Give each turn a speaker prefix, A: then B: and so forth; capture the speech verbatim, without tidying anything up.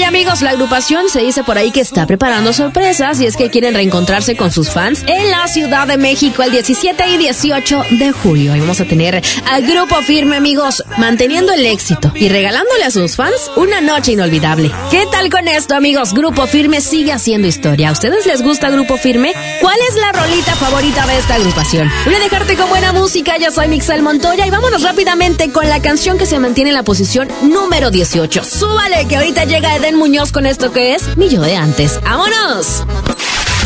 A: Y amigos, la agrupación se dice por ahí que está preparando sorpresas y es que quieren reencontrarse con sus fans en la Ciudad de México el diecisiete y dieciocho de julio. Y vamos a tener al Grupo Firme, amigos, manteniendo el éxito y regalándole a sus fans una noche inolvidable. ¿Qué tal con esto, amigos? Grupo Firme sigue haciendo historia. ¿A ustedes les gusta Grupo Firme? ¿Cuál es la rolita favorita de esta agrupación? Voy a dejarte con buena música. Yo soy Mixel Montoya y vámonos rápidamente con la canción que se mantiene en la posición número dieciocho. Súbale, que ahorita llega Eden Muñoz con esto que es Mi Yo de Antes. ¡Vámonos!